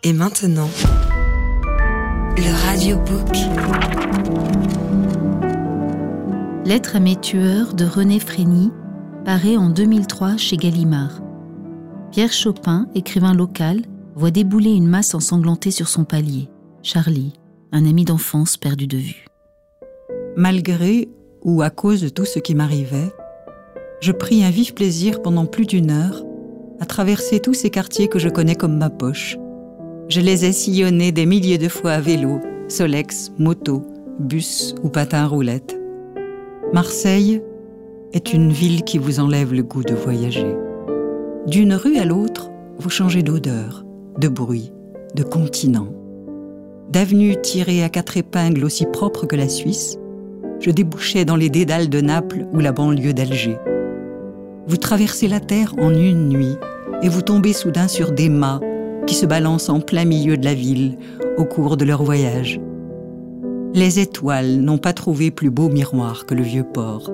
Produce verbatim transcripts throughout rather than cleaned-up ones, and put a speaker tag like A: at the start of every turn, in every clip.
A: Et maintenant, le radiobook.
B: Lettre à mes tueurs de René Frény, paraît en deux mille trois chez Gallimard. Pierre Chopin, écrivain local, voit débouler une masse ensanglantée sur son palier. Charlie, un ami d'enfance perdu de vue.
C: Malgré ou à cause de tout ce qui m'arrivait, je pris un vif plaisir pendant plus d'une heure à traverser tous ces quartiers que je connais comme ma poche. Je les ai sillonnés des milliers de fois à vélo, Solex, moto, bus ou patin à roulettes. Marseille est une ville qui vous enlève le goût de voyager. D'une rue à l'autre, vous changez d'odeur, de bruit, de continent. D'avenues tirées à quatre épingles aussi propres que la Suisse, je débouchais dans les dédales de Naples ou la banlieue d'Alger. Vous traversez la terre en une nuit et vous tombez soudain sur des mâts qui se balancent en plein milieu de la ville au cours de leur voyage. Les étoiles n'ont pas trouvé plus beau miroir que le vieux port.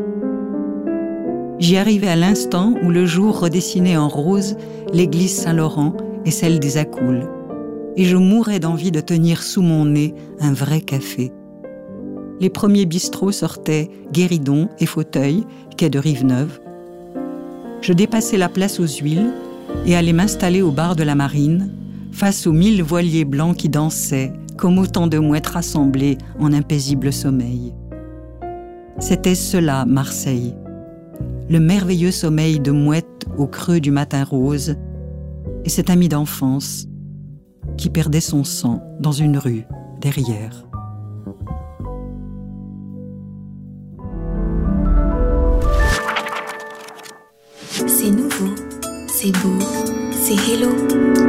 C: J'y arrivais à l'instant où le jour redessinait en rose l'église Saint-Laurent et celle des Accoules, et je mourais d'envie de tenir sous mon nez un vrai café. Les premiers bistrots sortaient Guéridon et Fauteuil, quai de Rive-Neuve. Je dépassais la place aux Huiles et allais m'installer au bar de la Marine, face aux mille voiliers blancs qui dansaient comme autant de mouettes rassemblées en un paisible sommeil. C'était cela, Marseille. Le merveilleux sommeil de mouettes au creux du matin rose et cet ami d'enfance qui perdait son sang dans une rue derrière.